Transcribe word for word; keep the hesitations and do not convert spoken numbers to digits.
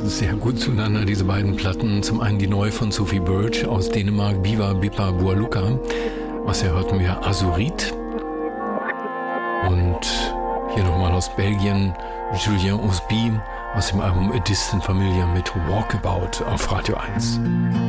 sehr gut zueinander, diese beiden Platten. Zum einen die neue von Sophie Birch aus Dänemark, Viva Bippa Bualuka. Was ihr hörten wir Azurit. Und hier nochmal aus Belgien Julien Osby aus dem Album A Distant Familiar mit Walkabout auf Radio eins.